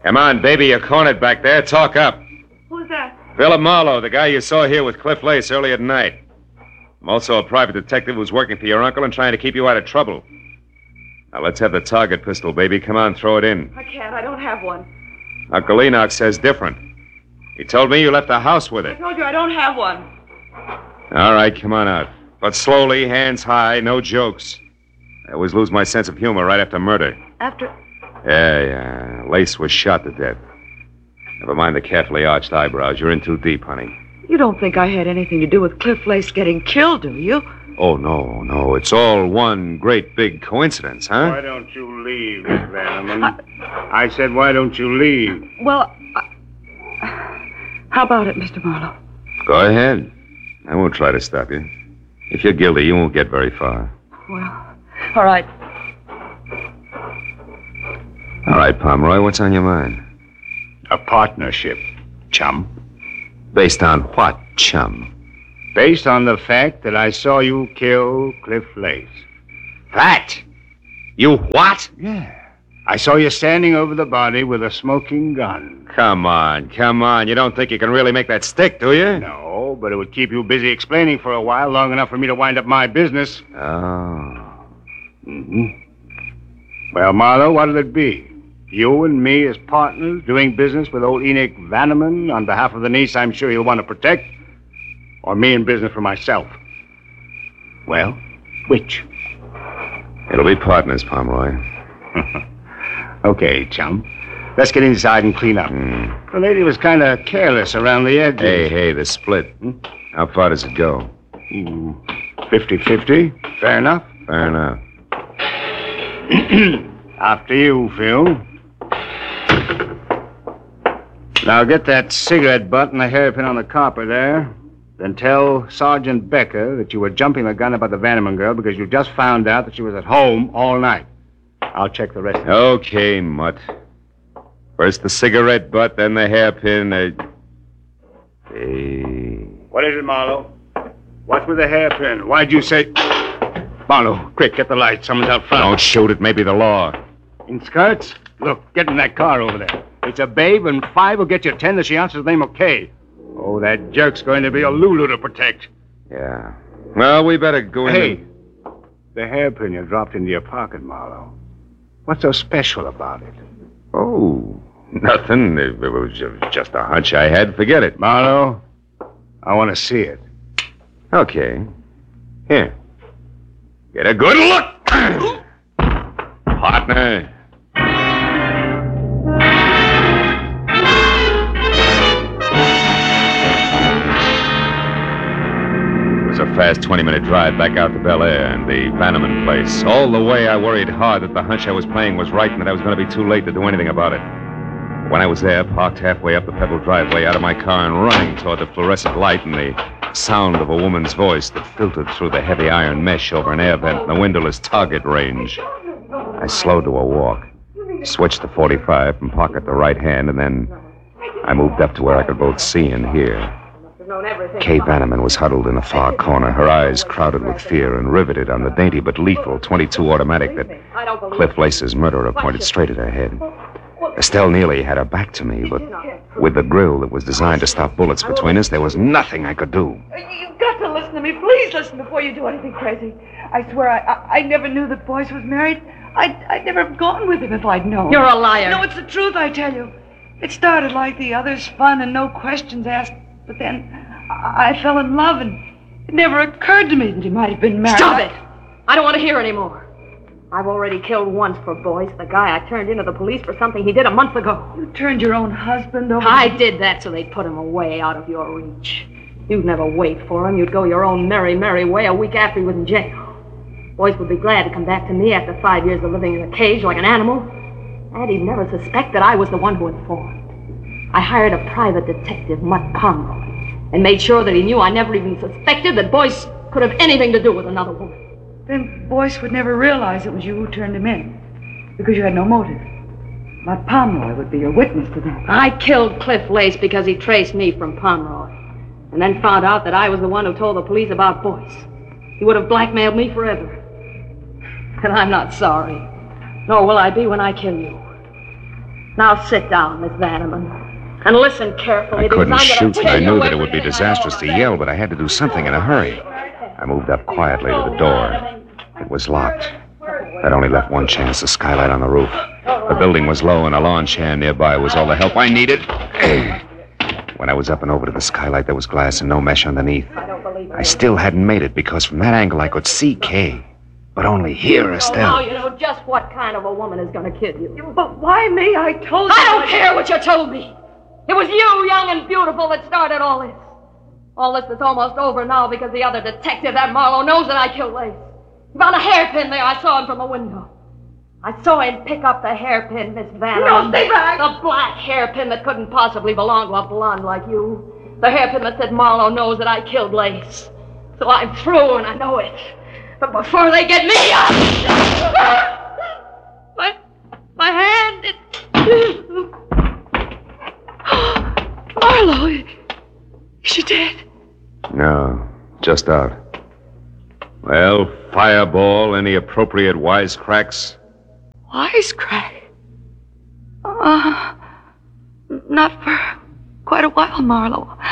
Come on, baby, you're cornered back there. Talk up. Who's that? Philip Marlowe, the guy you saw here with Cliff Lace earlier tonight. I'm also a private detective who's working for your uncle and trying to keep you out of trouble. Now, let's have the target pistol, baby. Come on, throw it in. I can't. I don't have one. Uncle Enoch says different. He told me you left the house with I it. told you I don't have one. All right, come on out. But slowly, hands high, no jokes. I always lose my sense of humor right after murder. After... Yeah. Lace was shot to death. Never mind the carefully arched eyebrows. You're in too deep, honey. You don't think I had anything to do with Cliff Lace getting killed, do you? Oh, no. It's all one great big coincidence, huh? Why don't you leave, Miss Vanneman? I said, why don't you leave? Well, how about it, Mr. Marlowe? Go ahead. I won't try to stop you. If you're guilty, you won't get very far. Well, all right. All right, Pomeroy, what's on your mind? A partnership, chum. Based on what, chum? Based on the fact that I saw you kill Cliff Lace. That? You what? Yeah. I saw you standing over the body with a smoking gun. Come on. You don't think you can really make that stick, do you? No, but it would keep you busy explaining for a while, long enough for me to wind up my business. Oh. Mm-hmm. Well, Marlowe, what'll it be? You and me as partners doing business with old Enoch Vanneman on behalf of the niece I'm sure you'll want to protect? Or me in business for myself? Well, which? It'll be partners, Pomeroy. Okay, chum. Let's get inside and clean up. The lady was kind of careless around the edges. Hey, the split. How far does it go? 50-50. Fair enough? Fair enough. After you, Phil. Now get that cigarette butt and the hairpin on the copper there. Then tell Sergeant Becker that you were jumping the gun about the Vanneman girl because you just found out that she was at home all night. I'll check the rest of it. Okay, Mutt. First the cigarette butt, then the hairpin. Hey. What is it, Marlowe? What's with the hairpin? Why'd you say... Marlowe, quick, get the light. Someone's out front. Don't shoot it. Maybe the law. In skirts? Look, get in that car over there. It's a babe, and 5 will get you 10 that she answers the name of Kay. Oh, that jerk's going to be a Lulu to protect. Yeah. Well, we better go in. Hey, the hairpin you dropped into your pocket, Marlowe. What's so special about it? Oh, nothing. It was just a hunch I had. Forget it. Marlowe, I want to see it. Okay. Here. Get a good look. Partner. It was a fast 20-minute drive back out to Bel Air and the Vanneman place. All the way, I worried hard that the hunch I was playing was right and that I was going to be too late to do anything about it. When I was there, parked halfway up the pebbled driveway, out of my car and running toward the fluorescent light and the sound of a woman's voice that filtered through the heavy iron mesh over an air vent in the windowless target range, I slowed to a walk, switched to 45 from pocket to right hand, and then I moved up to where I could both see and hear. Kay Vanneman was huddled in a far corner, her eyes crowded with fear and riveted on the dainty but lethal .22 automatic that Cliff Lace's murderer pointed straight at her head. Estelle Neely had her back to me, but with the grill that was designed to stop bullets between us, there was nothing I could do. You've got to listen to me. Please listen before you do anything crazy. I swear I never knew that Boyce was married. I'd never have gone with him if I'd known. You're a liar. No, it's the truth, I tell you. It started like the others, fun and no questions asked. But then I fell in love, and it never occurred to me that he might have been married. Stop it! I don't want to hear any more. I've already killed once for Boyce, the guy I turned into the police for something he did a month ago. You turned your own husband over... I did that so they'd put him away out of your reach. You'd never wait for him. You'd go your own merry, merry way a week after he was in jail. Boyce would be glad to come back to me after 5 years of living in a cage like an animal. And he'd never suspect that I was the one who informed. I hired a private detective, Mutt Pomeroy, and made sure that he knew I never even suspected that Boyce could have anything to do with another woman. Then Boyce would never realize it was you who turned him in, because you had no motive. Mutt Pomeroy would be your witness to that. I killed Cliff Lace because he traced me from Pomeroy, and then found out that I was the one who told the police about Boyce. He would have blackmailed me forever. And I'm not sorry. Nor will I be when I kill you. Now sit down, Miss Vanneman, and listen carefully. I couldn't because I'm gonna shoot, and tell I you knew that it would be everything I know disastrous to about yell, but I had to do something in a hurry. I moved up quietly to the door. It was locked. That only left one chance, the skylight on the roof. The building was low, and a lawn chair nearby was all the help I needed. When I was up and over to the skylight, there was glass and no mesh underneath. I still hadn't made it, because from that angle I could see Kay, but only hear her still. Now you know just what kind of a woman is going to kill you. But why me? I told you. I don't care what you told me. It was you, young and beautiful, that started all this. All this is almost over now because the other detective, that Marlowe, knows that I killed Lace. He found a hairpin there. I saw him from the window. I saw him pick up the hairpin, Miss Vanneman. No, stay back. The black hairpin that couldn't possibly belong to a blonde like you. The hairpin that said Marlowe knows that I killed Lace. So I'm through, and I know it. But before they get me up... my hand, Marlowe, is she dead? No, just out. Well, Fireball, any appropriate wisecracks? Wisecrack? Not for quite a while, Marlowe.